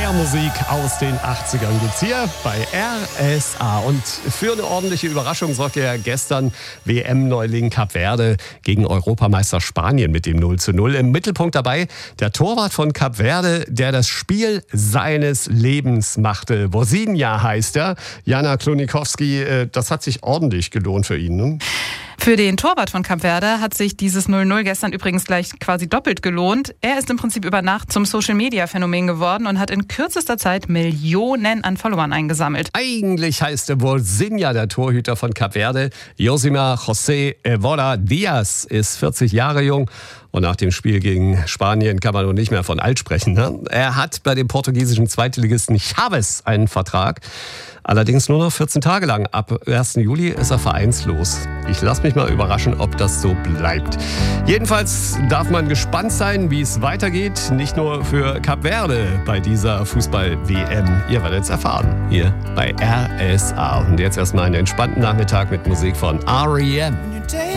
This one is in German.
Mehr Musik aus den 80ern gibt's hier bei RSA. Und für eine ordentliche Überraschung sorgte ja gestern WM-Neuling Kap Verde gegen Europameister Spanien mit dem 0:0. Im Mittelpunkt dabei der Torwart von Kap Verde, der das Spiel seines Lebens machte. Vozinha heißt er. Jana Klonikowski, das hat sich ordentlich gelohnt für ihn, ne? Für den Torwart von Kap Verde hat sich dieses 0:0 gestern übrigens gleich quasi doppelt gelohnt. Er ist im Prinzip über Nacht zum Social-Media-Phänomen geworden und hat in kürzester Zeit Millionen an Followern eingesammelt. Eigentlich heißt er Vozinha, der Torhüter von Kap Verde. Josimar José Evora Diaz ist 40 Jahre jung. Und nach dem Spiel gegen Spanien kann man nun nicht mehr von alt sprechen, ne? Er hat bei dem portugiesischen Zweitligisten Chaves einen Vertrag. Allerdings nur noch 14 Tage lang. Ab 1. Juli ist er vereinslos. Ich lasse mich mal überraschen, ob das so bleibt. Jedenfalls darf man gespannt sein, wie es weitergeht. Nicht nur für Kap Verde bei dieser Fußball-WM. Ihr werdet es erfahren hier bei RSA. Und jetzt erstmal einen entspannten Nachmittag mit Musik von R.E.M.